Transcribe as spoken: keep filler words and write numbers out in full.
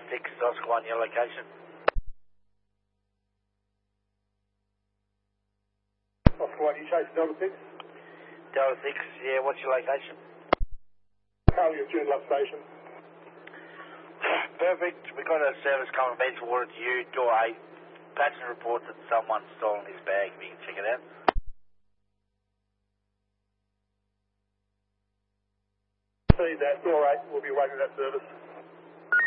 six, Oscar one, your location. Oscar one, you chase Delta six? Delta six, yeah, what's your location? Currently at Joondalup Station. Perfect, we've got a service coming bed towards you, door eight. Passenger reports that someone's stolen his bag, if you can check it out. See that, door eight, we'll be waiting that service.